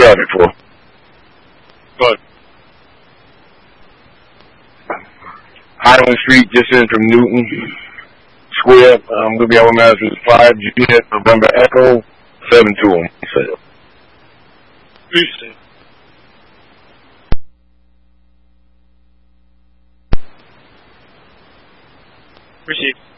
traffic for? Good. Highland Street, just in from Newton Square. I'm going to be on my master's 5 Juliet November Echo 72. Appreciate. Appreciate.